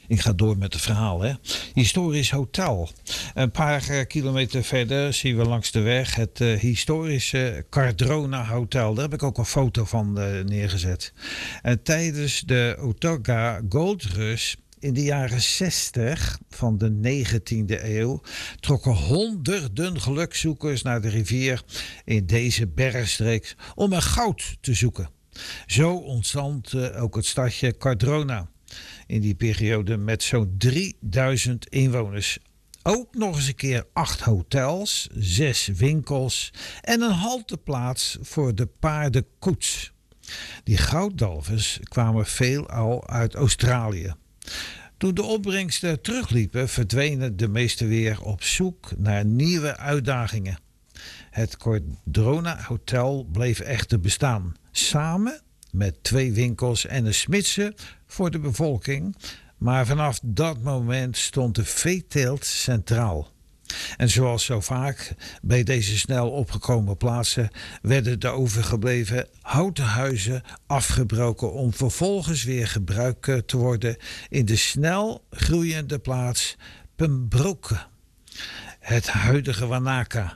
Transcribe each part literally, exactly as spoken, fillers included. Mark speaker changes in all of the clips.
Speaker 1: Ik ga door met het verhaal. Hè. Historisch hotel. Een paar uh, kilometer verder zien we langs de weg het uh, historische Cardrona Hotel. Daar heb ik ook een foto van uh, neergezet. En tijdens de Otoga Gold Rush in de jaren zestig van de negentiende eeuw trokken honderden gelukzoekers naar de rivier in deze bergstreek om er goud te zoeken. Zo ontstond uh, ook het stadje Cardrona in die periode met zo'n drieduizend inwoners. Ook nog eens een keer acht hotels, zes winkels en een halteplaats voor de paardenkoets. Die gouddalvers kwamen veelal uit Australië. Toen de opbrengsten terugliepen, verdwenen de meesten weer op zoek naar nieuwe uitdagingen. Het Cardrona Hotel bleef echter bestaan, samen met twee winkels en een smidse voor de bevolking. Maar vanaf dat moment stond de veeteelt centraal. En zoals zo vaak bij deze snel opgekomen plaatsen werden de overgebleven houten huizen afgebroken om vervolgens weer gebruikt te worden in de snel groeiende plaats Pembroke, het huidige Wanaka.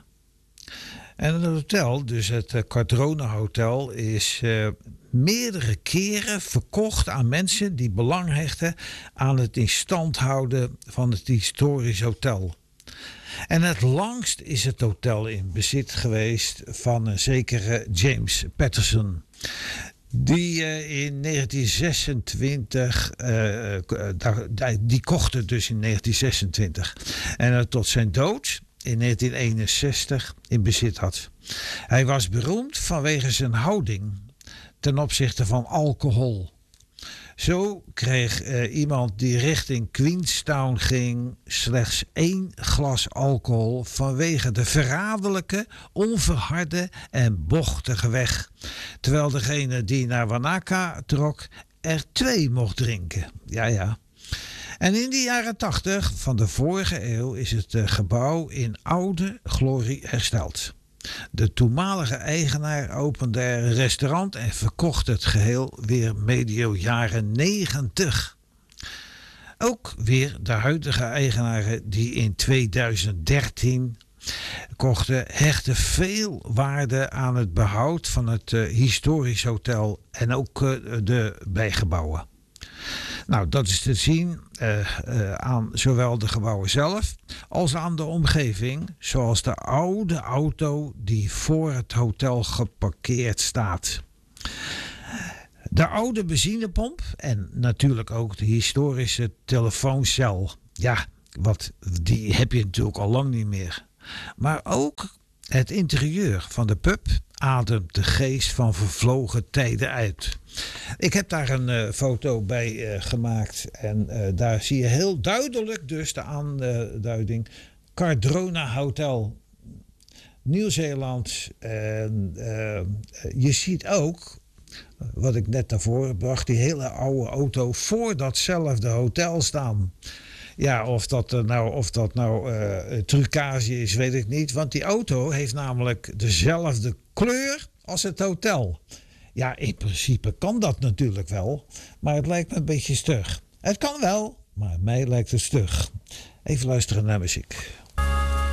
Speaker 1: En het hotel, dus het Cardrona Hotel, is uh, meerdere keren verkocht aan mensen die belang hechten aan het in stand houden van het historisch hotel. En het langst is het hotel in bezit geweest van een zekere James Patterson, die uh, in negentien zesentwintig, uh, uh, die kocht het dus in negentien zesentwintig en uh, tot zijn dood in negentien eenenzestig in bezit had. Hij was beroemd vanwege zijn houding ten opzichte van alcohol. Zo kreeg uh, iemand die richting Queenstown ging slechts één glas alcohol vanwege de verraderlijke, onverharde en bochtige weg. Terwijl degene die naar Wanaka trok er twee mocht drinken. Ja, ja. En in de jaren tachtig van de vorige eeuw is het gebouw in oude glorie hersteld. De toenmalige eigenaar opende er een restaurant en verkocht het geheel weer medio jaren negentig. Ook weer de huidige eigenaren die in tweeduizend dertien kochten hechten veel waarde aan het behoud van het uh, historisch hotel en ook uh, de bijgebouwen. Nou, dat is te zien uh, uh, aan zowel de gebouwen zelf als aan de omgeving, zoals de oude auto die voor het hotel geparkeerd staat. De oude benzinepomp en natuurlijk ook de historische telefooncel. Ja, wat, die heb je natuurlijk al lang niet meer. Maar ook het interieur van de pub ademt de geest van vervlogen tijden uit. Ik heb daar een uh, foto bij uh, gemaakt en uh, daar zie je heel duidelijk dus de aanduiding Cardrona Hotel, Nieuw-Zeeland. En uh, je ziet ook, wat ik net naar voren bracht, die hele oude auto voor datzelfde hotel staan. Ja, of dat nou, of dat nou uh, trucage is, weet ik niet. Want die auto heeft namelijk dezelfde kleur als het hotel. Ja, in principe kan dat natuurlijk wel. Maar het lijkt me een beetje stug. Het kan wel, maar mij lijkt het stug. Even luisteren naar muziek.